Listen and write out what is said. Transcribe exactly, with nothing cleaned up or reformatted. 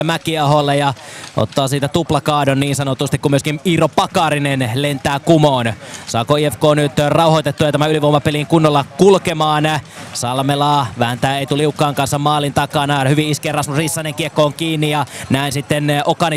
Mäkiaholle ja ottaa siitä tuplakaadon niin sanotusti, kun myöskin Iiro Pakarinen lentää kumoon. Saako I F K nyt rauhoitettua tämä ylivoimapeliin kunnolla kulkemaan? Salmela vääntää Eetu Liukkaan kanssa maalin takana. Hyvin iskee Rasmus Rissanen kiekkoon kiinni ja näin sitten Okani